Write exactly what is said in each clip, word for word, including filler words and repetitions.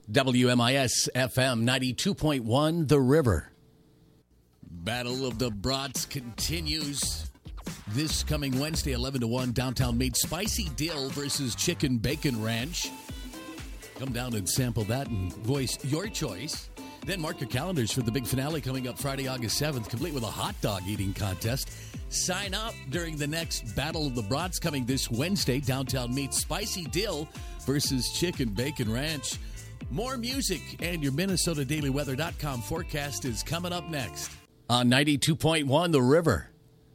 W M I S F M ninety-two point one, The River. Battle of the Brats continues this coming Wednesday, eleven to one, downtown meet Spicy Dill versus Chicken Bacon Ranch. Come down and sample that and voice your choice. Then mark your calendars for the big finale coming up Friday, August seventh, complete with a hot dog eating contest. Sign up during the next Battle of the Brats coming this Wednesday, downtown meet Spicy Dill versus Chicken Bacon Ranch. More music and your Minnesota Daily Weather dot com forecast is coming up next on ninety-two point one The River.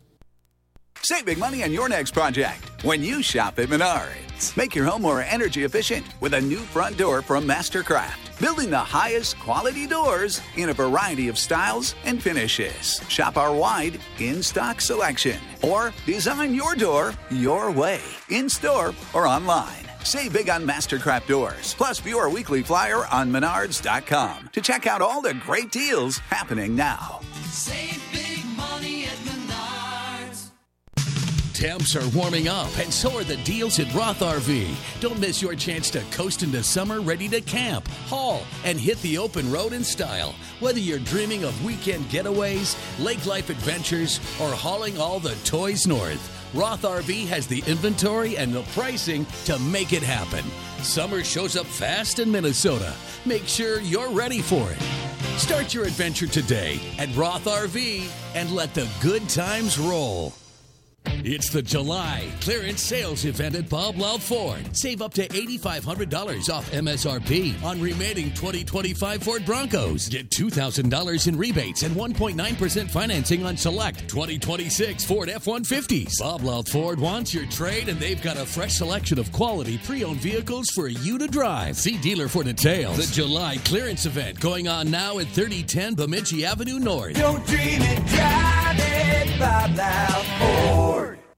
Save big money on your next project when you shop at Menards. Make your home more energy efficient with a new front door from Mastercraft. Building the highest quality doors in a variety of styles and finishes. Shop our wide in-stock selection or design your door your way, in-store or online. Save big on Mastercraft doors. Plus, view our weekly flyer on Menards dot com to check out all the great deals happening now. Save big money at Menards. Temps are warming up, and so are the deals at Roth R V. Don't miss your chance to coast into summer ready to camp, haul, and hit the open road in style. Whether you're dreaming of weekend getaways, lake life adventures, or hauling all the toys north, Roth R V has the inventory and the pricing to make it happen. Summer shows up fast in Minnesota. Make sure you're ready for it. Start your adventure today at Roth R V and let the good times roll. It's the July clearance sales event at Bob Loud Ford. Save up to eight thousand five hundred dollars off M S R P on remaining twenty twenty-five Ford Broncos. Get two thousand dollars in rebates and one point nine percent financing on select twenty twenty-six Ford F one fifties. Bob Loud Ford wants your trade, and they've got a fresh selection of quality pre-owned vehicles for you to drive. See dealer for details. The July clearance event going on now at thirty ten Bemidji Avenue North. Don't dream it, drive it, Bob Loud Ford.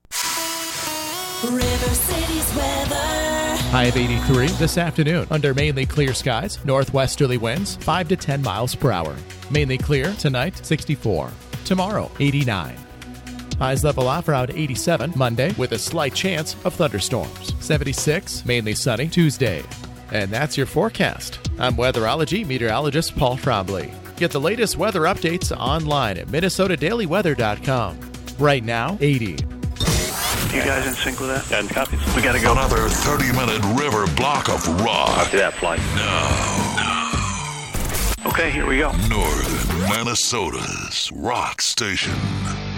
River City's weather. High of eighty-three this afternoon under mainly clear skies. Northwesterly winds five to ten miles per hour. Mainly clear tonight, sixty-four. Tomorrow, eighty-nine. Highs level off around eighty-seven Monday with a slight chance of thunderstorms. seventy-six, mainly sunny Tuesday. And that's your forecast. I'm weatherology meteorologist Paul Trombley. Get the latest weather updates online at Minnesota Daily Weather dot com. Right now, eighty. You guys in sync with that? And copies. We gotta go. Another thirty-minute river block of rock. Copy that, flight. Now. Okay, here we go. Northern Minnesota's rock station.